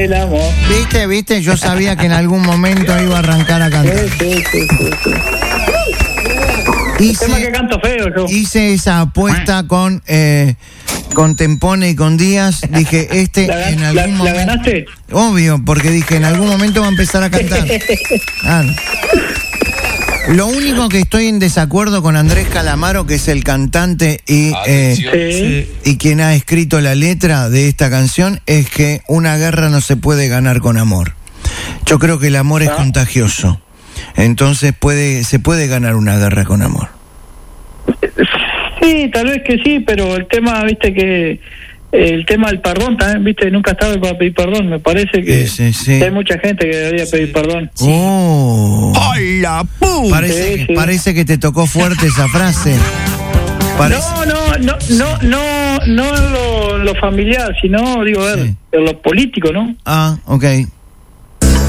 el amor. ¿Viste? Yo sabía que en algún momento iba a arrancar a cantar. Sí. Tema que canto feo yo. Hice esa apuesta con Tempone y con Díaz. Dije, en algún momento... ¿La ganaste? Obvio, porque dije, en algún momento va a empezar a cantar. Claro. Lo único que estoy en desacuerdo con Andrés Calamaro, que es el cantante y quien ha escrito la letra de esta canción, es que una guerra no se puede ganar con amor. Yo creo que el amor es contagioso. Entonces se puede ganar una guerra con amor. Sí, tal vez que sí, pero el tema, viste que el tema del perdón también, viste, nunca estaba para pedir perdón. Me parece que hay mucha gente que debería pedir perdón. ¡Oh! ¡Hola, pum! Parece que te tocó fuerte esa frase. No lo familiar, sino, digo, en lo político, ¿no? Ah, ok.